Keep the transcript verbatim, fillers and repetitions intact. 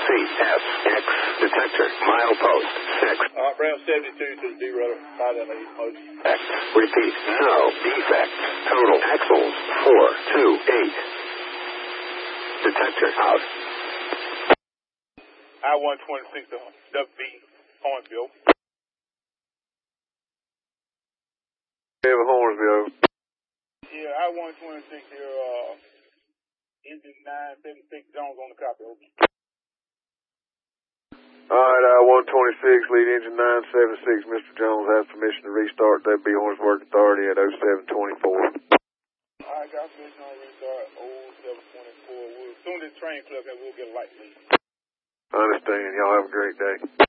C S X detector milepost six. Uh, Brown seventy-two to the D-rudder, five down eight post. X. Repeat, no defects. Total axles four two eight. Detector out. I one twenty-six to W B Hornsville. David Hornsville. Yeah, I one twenty-six here, uh, engine nine seventy-six Jones on the copy. Alright, I one twenty-six, lead engine nine seventy-six. Mister Jones has permission to restart W B Horns Work Authority at oh seven twenty-four. I got permission on restart oh seven twenty-four. We'll, as soon as the train club, we'll get a light lead. I understand. Y'all have a great day.